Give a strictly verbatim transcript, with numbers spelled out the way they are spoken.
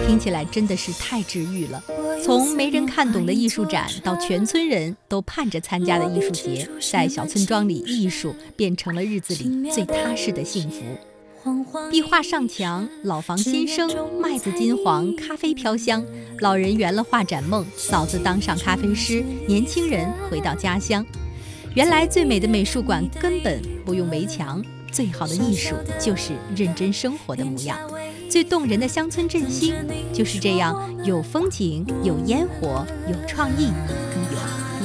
听起来真的是太治愈了。从没人看懂的艺术展到全村人都盼着参加的艺术节，在小村庄里，艺术变成了日子里最踏实的幸福。壁画上墙，老房新生，麦子金黄，咖啡飘香，老人圆了画展梦，嫂子当上咖啡师，年轻人回到家乡。原来最美的美术馆根本不用围墙，最好的艺术就是认真生活的模样。最动人的乡村振兴就是这样，有风景，有烟火，有创意，更有